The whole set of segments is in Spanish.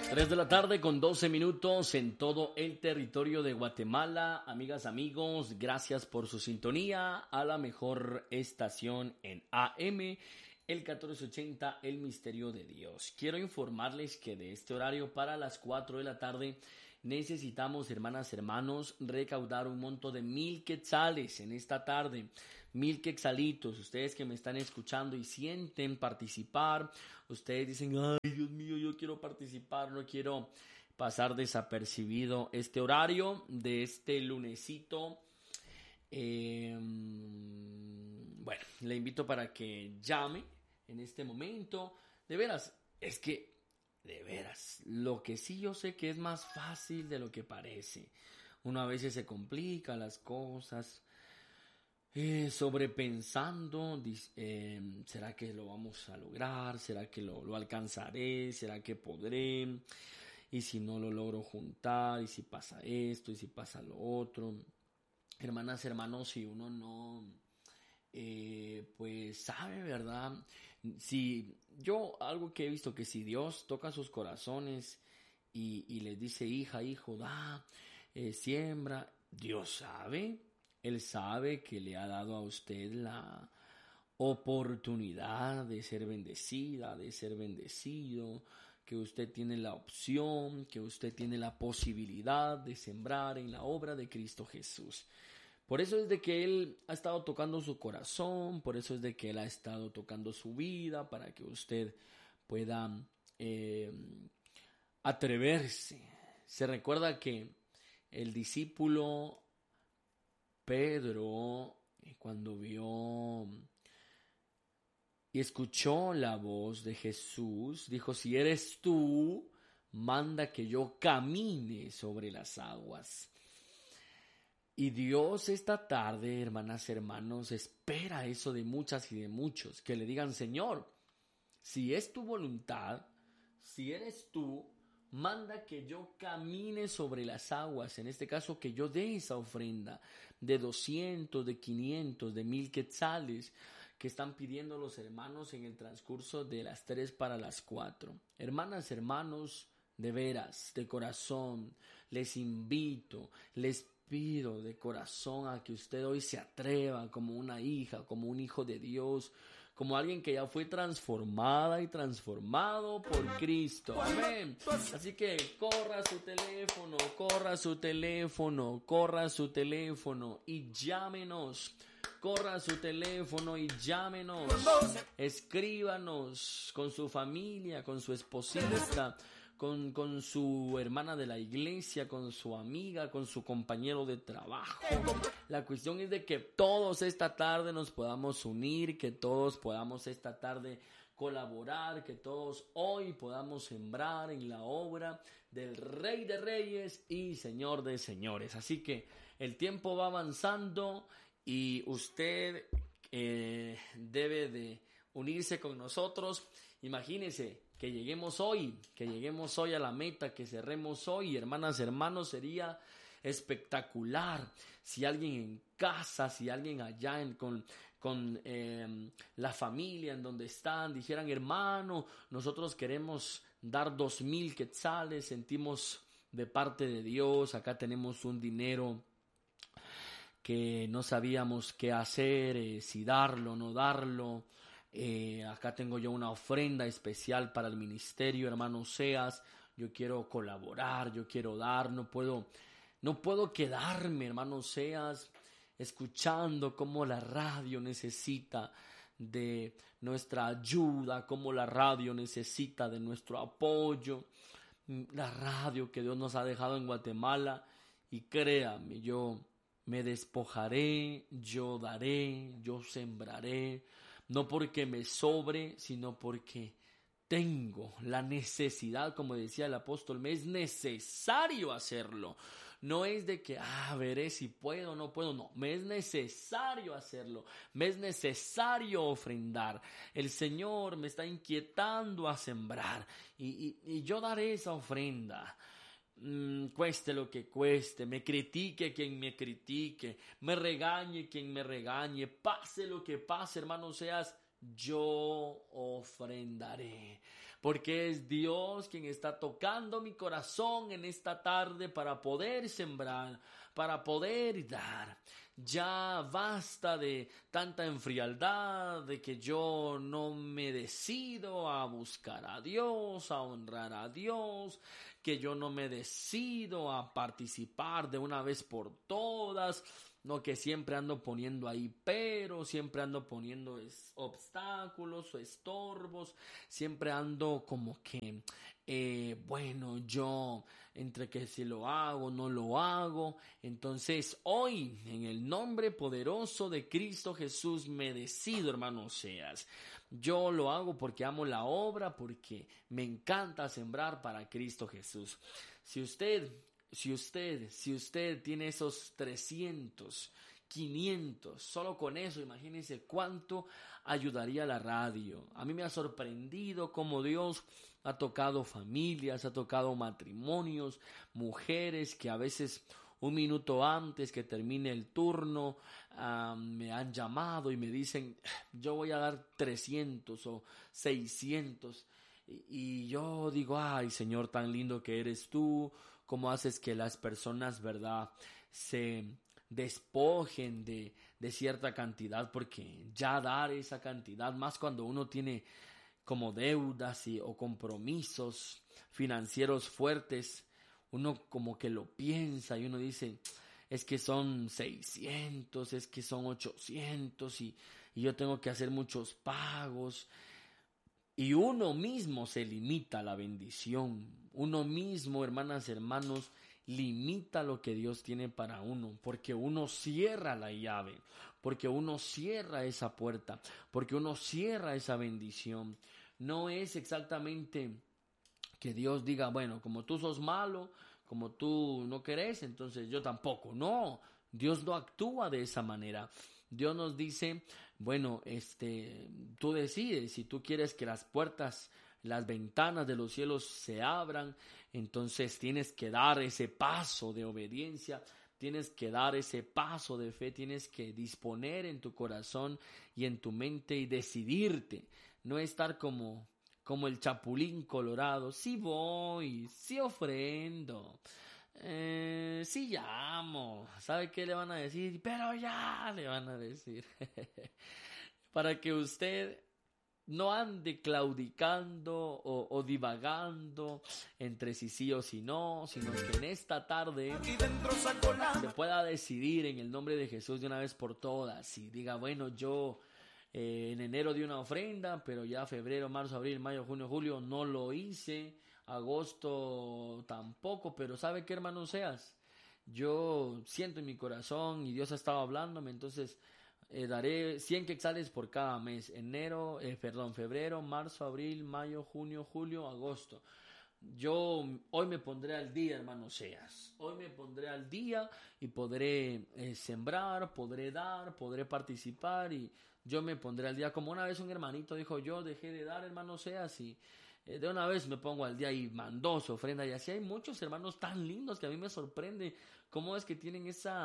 3 de la tarde con 12 minutos en todo el territorio de Guatemala. Amigas, amigos, gracias por su sintonía a la mejor estación en AM, el 1480, El Misterio de Dios. Quiero informarles que de este horario para las 4 de la tarde necesitamos, hermanas, hermanos, recaudar un monto de 1,000 quetzales en esta tarde. 1,000 quetzalitos. Ustedes que me están escuchando y sienten participar, ustedes dicen, ay, Dios mío, yo quiero participar, no quiero pasar desapercibido este horario de este lunesito. Bueno, le invito para que llame en este momento. De veras, es que de veras, lo que sí yo sé que es más fácil de lo que parece. Uno a veces se complica las cosas, sobrepensando, ¿será que lo vamos a lograr? ¿Será que lo alcanzaré? ¿Será que podré? ¿Y si no lo logro juntar? ¿Y si pasa esto? ¿Y si pasa lo otro? Hermanas, hermanos, si uno no... pues sabe, ¿verdad? Si yo algo que he visto, que si Dios toca sus corazones y les dice, hija, hijo, da, siembra, Dios sabe, Él sabe que le ha dado a usted la oportunidad de ser bendecida, de ser bendecido, que usted tiene la opción, que usted tiene la posibilidad de sembrar en la obra de Cristo Jesús. Por eso es de que Él ha estado tocando su corazón, por eso es de que Él ha estado tocando su vida, para que usted pueda atreverse. Se recuerda que el discípulo Pedro, cuando vio y escuchó la voz de Jesús, dijo, si eres tú, manda que yo camine sobre las aguas. Y Dios esta tarde, hermanas, hermanos, espera eso de muchas y de muchos, que le digan, Señor, si es tu voluntad, si eres tú, manda que yo camine sobre las aguas, en este caso que yo dé esa ofrenda de 200, de 500, de 1,000 quetzales que están pidiendo los hermanos en el transcurso de las 3 para las 4. Hermanas, hermanos, de veras, de corazón, les invito, les pido de corazón a que usted hoy se atreva como una hija, como un hijo de Dios, como alguien que ya fue transformada y transformado por Cristo. Amén. Así que corra su teléfono, corra su teléfono, corra su teléfono y llámenos. Corra su teléfono y llámenos. Escríbanos con su familia, con su esposita, con su hermana de la iglesia, con su amiga, con su compañero de trabajo. La cuestión es de que todos esta tarde nos podamos unir, que todos podamos esta tarde colaborar, que todos hoy podamos sembrar en la obra del Rey de Reyes y Señor de Señores. Así que el tiempo va avanzando y usted debe de unirse con nosotros. Imagínese que lleguemos hoy a la meta, que cerremos hoy, hermanas, hermanos, sería espectacular. Si alguien en casa, si alguien allá con la familia en donde están, dijeran, hermano, nosotros queremos dar 2,000 quetzales, sentimos de parte de Dios, acá tenemos un dinero que no sabíamos qué hacer, si darlo o no darlo. Acá tengo yo una ofrenda especial para el ministerio, hermano Seas. Yo quiero colaborar, yo quiero dar, no puedo quedarme, hermano Seas, escuchando cómo la radio necesita de nuestra ayuda, cómo la radio necesita de nuestro apoyo, la radio que Dios nos ha dejado en Guatemala. Y créame, yo me despojaré, yo daré, yo sembraré, no porque me sobre, sino porque tengo la necesidad, como decía el apóstol, me es necesario hacerlo. No es de que, veré si puedo o no puedo, no, me es necesario hacerlo, me es necesario ofrendar. El Señor me está inquietando a sembrar y yo daré esa ofrenda. Cueste lo que cueste, me critique quien me critique, me regañe quien me regañe, pase lo que pase, hermano Seas, yo ofrendaré, porque es Dios quien está tocando mi corazón en esta tarde para poder sembrar, para poder dar. Ya basta de tanta enfrialdad, de que yo no me decido a buscar a Dios, a honrar a Dios, que yo no me decido a participar de una vez por todas, no, que siempre ando poniendo ahí pero, siempre ando poniendo obstáculos o estorbos, siempre ando como que, bueno, yo entre que si lo hago, no lo hago. Entonces hoy, en el nombre poderoso de Cristo Jesús, me decido, hermano Oseas. Yo lo hago porque amo la obra, porque me encanta sembrar para Cristo Jesús. Si usted tiene esos 300, 500, solo con eso, imagínense cuánto ayudaría la radio. A mí me ha sorprendido cómo Dios ha tocado familias, ha tocado matrimonios, mujeres que a veces un minuto antes que termine el turno me han llamado y me dicen, yo voy a dar 300 o 600. Y yo digo, ay, Señor, tan lindo que eres tú, cómo haces que las personas, ¿verdad?, se despojen de cierta cantidad, porque ya dar esa cantidad, más cuando uno tiene como deudas o compromisos financieros fuertes, uno como que lo piensa y uno dice, es que son 600, es que son 800 y yo tengo que hacer muchos pagos. Y uno mismo se limita a la bendición. Uno mismo, hermanas, hermanos, limita lo que Dios tiene para uno, porque uno cierra la llave, porque uno cierra esa puerta, porque uno cierra esa bendición. No es exactamente que Dios diga, bueno, como tú sos malo, como tú no querés, entonces yo tampoco. No, Dios no actúa de esa manera. Dios nos dice, bueno, tú decides si tú quieres que las puertas, las ventanas de los cielos se abran, entonces tienes que dar ese paso de obediencia, tienes que dar ese paso de fe, tienes que disponer en tu corazón y en tu mente y decidirte, no estar como el chapulín colorado, sí voy, sí ofrendo, sí llamo, ¿sabe qué le van a decir? Pero ya le van a decir, para que usted no ande claudicando o divagando entre si sí o si no, sino que en esta tarde se pueda decidir en el nombre de Jesús de una vez por todas y diga, bueno, yo en enero di una ofrenda, pero ya febrero, marzo, abril, mayo, junio, julio no lo hice, agosto tampoco, pero ¿sabe qué, hermano Seas? Yo siento en mi corazón y Dios ha estado hablándome, entonces daré 100 quetzales por cada mes, febrero, marzo, abril, mayo, junio, julio, agosto. Yo hoy me pondré al día, hermano Seas. Hoy me pondré al día y podré sembrar, podré dar, podré participar y yo me pondré al día. Como una vez un hermanito dijo, yo dejé de dar, hermano Seas, y de una vez me pongo al día y mandó su ofrenda. Y así hay muchos hermanos tan lindos que a mí me sorprende cómo es que tienen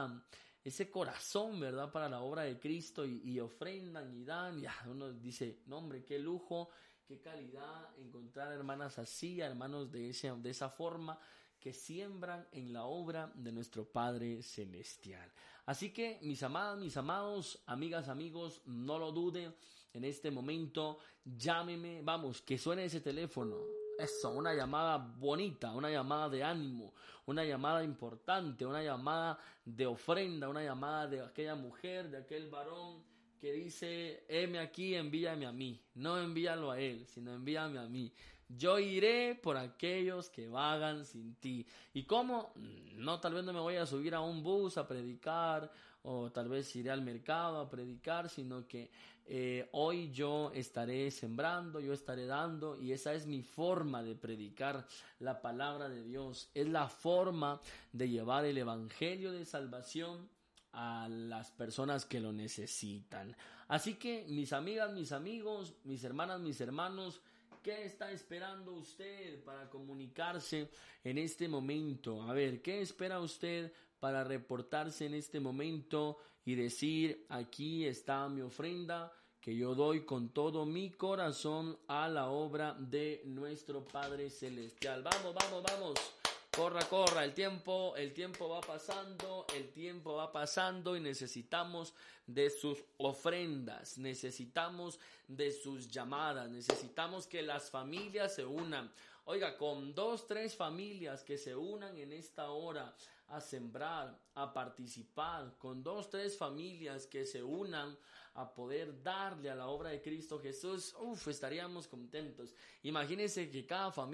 ese corazón, ¿verdad?, para la obra de Cristo y ofrendan y dan. Y uno dice, no, hombre, qué lujo, qué calidad encontrar hermanas así, hermanos de esa forma que siembran en la obra de nuestro Padre Celestial. Así que, mis amadas, mis amados, amigas, amigos, no lo duden. En este momento, llámeme, vamos, que suene ese teléfono. Eso, una llamada bonita, una llamada de ánimo, una llamada importante, una llamada de ofrenda, una llamada de aquella mujer, de aquel varón que dice, heme aquí, envíame a mí. No envíalo a él, sino envíame a mí. Yo iré por aquellos que vagan sin ti. ¿Y cómo? No, tal vez no me voy a subir a un bus a predicar, o tal vez iré al mercado a predicar, sino que hoy yo estaré sembrando, yo estaré dando, y esa es mi forma de predicar la palabra de Dios. Es la forma de llevar el evangelio de salvación a las personas que lo necesitan. Así que, mis amigas, mis amigos, mis hermanas, mis hermanos, ¿qué está esperando usted para comunicarse en este momento? A ver, ¿qué espera usted para reportarse en este momento y decir, aquí está mi ofrenda, que yo doy con todo mi corazón a la obra de nuestro Padre Celestial. Vamos, vamos, vamos. Corra, corra, el tiempo va pasando y necesitamos de sus ofrendas, necesitamos de sus llamadas, necesitamos que las familias se unan. Oiga, con 2, 3 familias que se unan en esta hora a sembrar, a participar, con 2, 3 familias que se unan a poder darle a la obra de Cristo Jesús, estaríamos contentos. Imagínense que cada familia